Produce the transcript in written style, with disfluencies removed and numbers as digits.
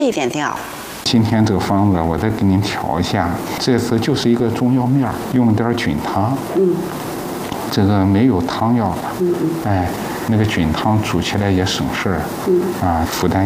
一点调。 今天这个方子我再给您调一下，这次就是一个中药面，用点菌汤。这个没有汤药了。哎，那个菌汤煮起来也省事儿。负担。